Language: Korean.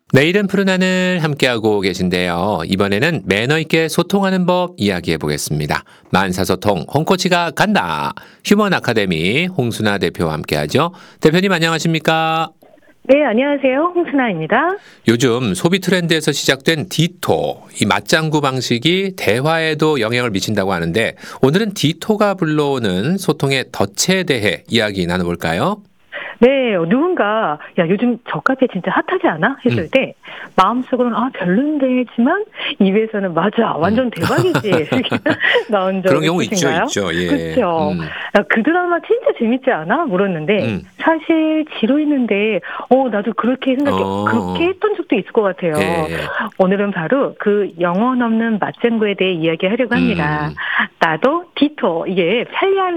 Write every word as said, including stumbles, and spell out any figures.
내일은 푸른 하늘 함께하고 계신데요. 이번에는 매너 있게 소통하는 법 이야기해 보겠습니다. 만사소통 홍코치가 간다. 휴먼 아카데미 홍순아 대표와 함께하죠. 대표님 안녕하십니까? 네, 안녕하세요. 홍순아입니다. 요즘 소비 트렌드에서 시작된 디토, 이 맞장구 방식이 대화에도 영향을 미친다고 하는데 오늘은 디토가 불러오는 소통의 덫에 대해 이야기 나눠볼까요? 네, 누군가 야 요즘 저카페 진짜 핫하지 않아? 했을 음. 때 마음속으로는 아 별론데지만 입에서는 맞아 완전 대박이지 이렇게 나온 적 그런 경우 있죠, 있으신가요? 있죠. 예. 그렇죠. 음. 야, 그 드라마 진짜 재밌지 않아? 물었는데 음. 사실 지루했는데 어 나도 그렇게 생각해 어. 그렇게 했던 적도 있을 것 같아요. 예. 오늘은 바로 그 영혼 없는 맞장구에 대해 이야기하려고 합니다. 음. 나도 디토 이게 편리한